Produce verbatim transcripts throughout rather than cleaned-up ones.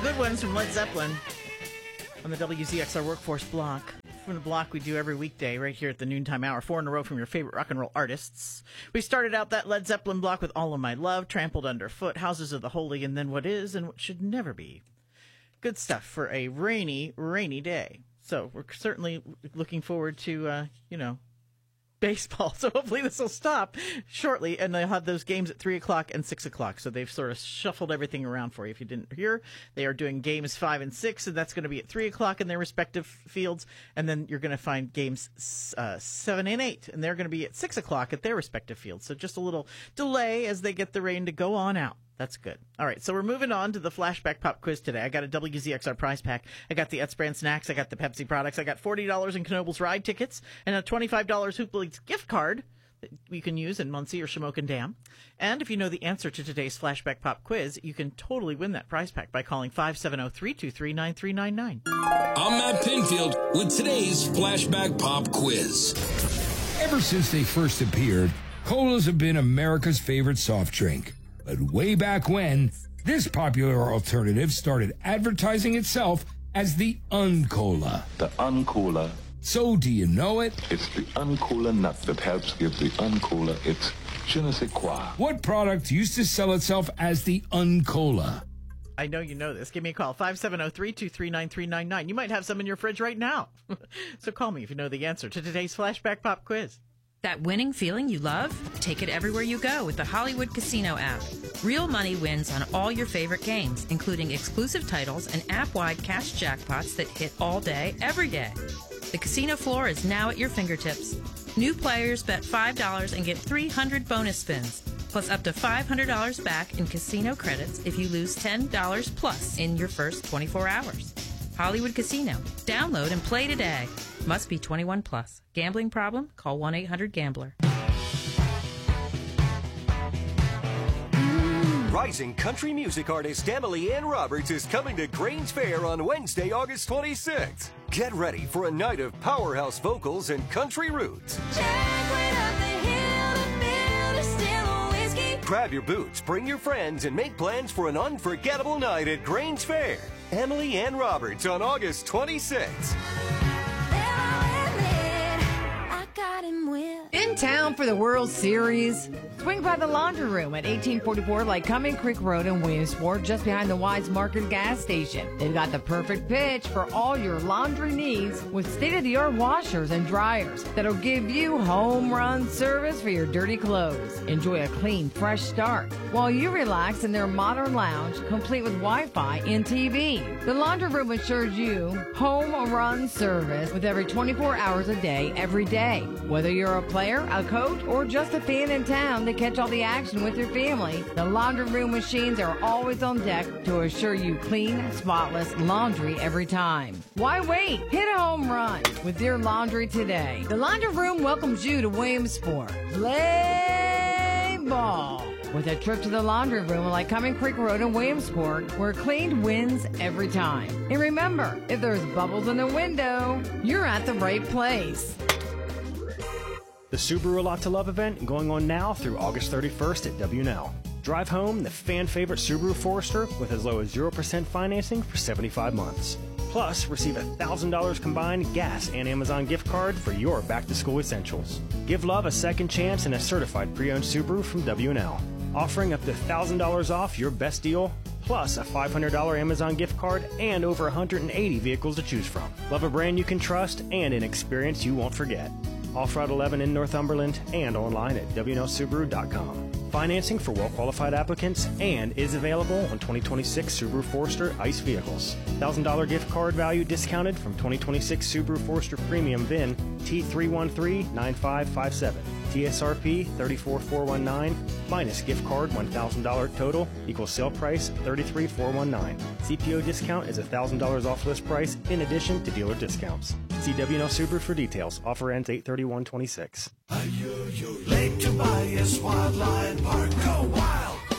good ones from Led Zeppelin on the W Z X R Workforce block. From the block we do every weekday right here at the noontime hour, four in a row from your favorite rock and roll artists. We started out that Led Zeppelin block with All of My Love, Trampled Underfoot, Houses of the Holy, and Then What Is and What Should Never Be. Good stuff for a rainy, rainy day. So we're certainly looking forward to, uh, you know, baseball. So hopefully this will stop shortly, and they'll have those games at three o'clock and six o'clock. So they've sort of shuffled everything around for you. If you didn't hear, they are doing games five and six, and that's going to be at three o'clock in their respective fields. And then you're going to find games uh, seven and eight, and they're going to be at six o'clock at their respective fields. So just a little delay as they get the rain to go on out. That's good. All right, so we're moving on to the Flashback Pop Quiz today. I got a W Z X R prize pack. I got the Utz brand snacks. I got the Pepsi products. I got forty dollars in Knoebels ride tickets and a twenty-five dollars Hoop Leagues gift card that you can use in Muncie or Shamokin Dam. And if you know the answer to today's Flashback Pop Quiz, you can totally win that prize pack by calling five seven zero, three two three, nine three nine nine. I'm Matt Pinfield with today's Flashback Pop Quiz. Ever since they first appeared, colas have been America's favorite soft drink. But way back when, this popular alternative started advertising itself as the Uncola. The Uncola. So do you know it? It's the Uncola nut that helps give the Uncola its je ne sais quoi. What product used to sell itself as the Uncola? I know you know this. Give me a call, five seven zero, three two three, nine three nine nine. You might have some in your fridge right now. So call me if you know the answer to today's Flashback Pop Quiz. That winning feeling you love? Take it everywhere you go with the Hollywood Casino app. Real money wins on all your favorite games, including exclusive titles and app-wide cash jackpots that hit all day, every day. The casino floor is now at your fingertips. New players bet five dollars and get three hundred bonus spins, plus up to five hundred dollars back in casino credits if you lose ten dollars plus in your first twenty-four hours. Hollywood Casino. Download and play today. Must be twenty-one plus. Gambling problem? Call one eight hundred gambler. Rising country music artist Emily Ann Roberts is coming to Grange Fair on Wednesday, August twenty-sixth. Get ready for a night of powerhouse vocals and country roots. Grab your boots, bring your friends, and make plans for an unforgettable night at Grange Fair. Emily Ann Roberts on August twenty-sixth. In town for the World Series? Swing by the Laundry Room at eighteen forty-four Lycoming Creek Road in Williamsport, just behind the Wise Market gas station. They've got the perfect pitch for all your laundry needs with state-of-the-art washers and dryers that'll give you home run service for your dirty clothes. Enjoy a clean, fresh start while you relax in their modern lounge, complete with Wi-Fi and T V. The Laundry Room assures you home run service with every twenty-four hours a day, every day. Whether you're a player, a coach, or just a fan in town to catch all the action with your family, the Laundry Room machines are always on deck to assure you clean, spotless laundry every time. Why wait? Hit a home run with your laundry today. The Laundry Room welcomes you to Williamsport. Play ball with a trip to the Laundry Room at Lycoming Creek Road in Williamsport, where clean wins every time. And remember, if there's bubbles in the window, you're at the right place. The Subaru A Lot to Love event going on now through August thirty-first at W and L. Drive home the fan-favorite Subaru Forester with as low as zero percent financing for seventy-five months. Plus, receive a one thousand dollars combined gas and Amazon gift card for your back-to-school essentials. Give love a second chance in a certified pre-owned Subaru from W and L. Offering up to one thousand dollars off your best deal, plus a five hundred dollars Amazon gift card and over one hundred eighty vehicles to choose from. Love a brand you can trust and an experience you won't forget. Off Route eleven in Northumberland and online at W N L Subaru dot com. Financing for well-qualified applicants and is available on twenty twenty-six Subaru Forester ICE vehicles. one thousand dollars gift card value discounted from twenty twenty-six Subaru Forester Premium V I N T three one three nine five five seven. T S R P three four four one nine minus gift card one thousand dollars total equals sale price thirty-three thousand four hundred nineteen. C P O discount is one thousand dollars off list price in addition to dealer discounts. See W and L Subaru for details. Offer ends eight thirty-one twenty-six. Are you, you late to buy a Swan Lion Park? Go wild!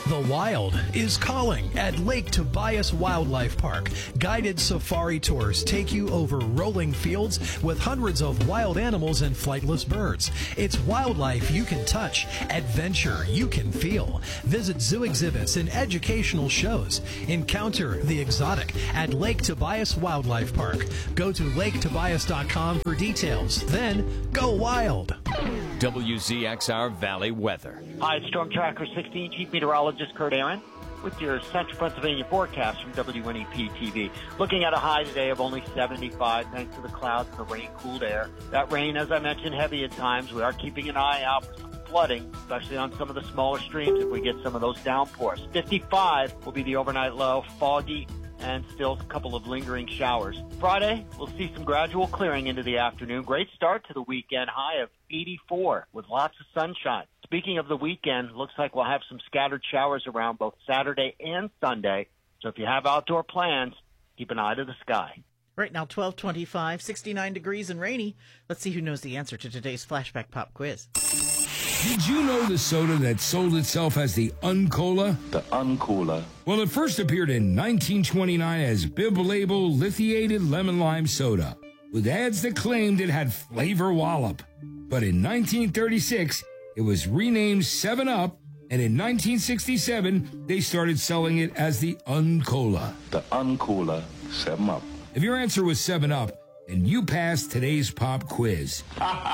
The wild is calling at Lake Tobias Wildlife Park. Guided safari tours take you over rolling fields with hundreds of wild animals and flightless birds. It's wildlife you can touch, adventure you can feel. Visit zoo exhibits and educational shows. Encounter the exotic at Lake Tobias Wildlife Park. Go to lake tobias dot com for details. Then go wild. W Z X R Valley weather. Hi, it's Storm Tracker sixteen, Chief Meteorologist Kurt Aaron with your Central Pennsylvania forecast from W N E P T V. Looking at a high today of only seventy-five thanks to the clouds and the rain-cooled air. That rain, as I mentioned, heavy at times. We are keeping an eye out for some flooding, especially on some of the smaller streams if we get some of those downpours. fifty-five will be the overnight low, foggy, and still a couple of lingering showers. Friday, we'll see some gradual clearing into the afternoon. Great start to the weekend, high of eighty-four with lots of sunshine. Speaking of the weekend, looks like we'll have some scattered showers around both Saturday and Sunday. So if you have outdoor plans, keep an eye to the sky. Right now, twelve twenty-five, sixty-nine degrees and rainy. Let's see who knows the answer to today's Flashback Pop Quiz. Did you know the soda that sold itself as the Uncola? The Uncola. Well, it first appeared in nineteen twenty-nine as Bib Label Lithiated Lemon Lime Soda, with ads that claimed it had flavor wallop. But in nineteen thirty-six, it was renamed seven up, and in nineteen sixty-seven, they started selling it as the Uncola. The Uncola seven up. If your answer was seven up, then you passed today's pop quiz.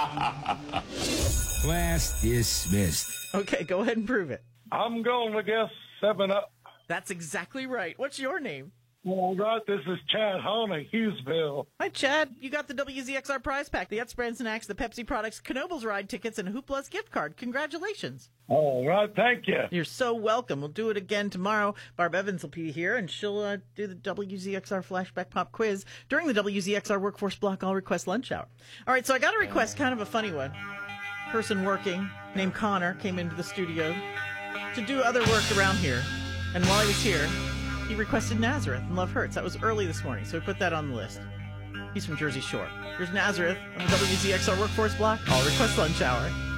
Class dismissed. Okay, go ahead and prove it. I'm going to guess seven up. That's exactly right. What's your name? All right, this is Chad Hahn of Hughesville. Hi, Chad. You got the W Z X R prize pack, the Utz Brand Snacks, the Pepsi products, Knoebels ride tickets, and Hoopla's gift card. Congratulations. All right, thank you. You're so welcome. We'll do it again tomorrow. Barb Evans will be here, and she'll uh, do the W Z X R Flashback Pop Quiz during the W Z X R Workforce Block All Request Lunch Hour. All right, so I got a request, kind of a funny one. Person working named Connor came into the studio to do other work around here, and while he was here, he requested Nazareth and Love Hurts. That was early this morning, so we put that on the list. He's from Jersey Shore. Here's Nazareth on the W Z X R Workforce Block All Request Lunch Hour.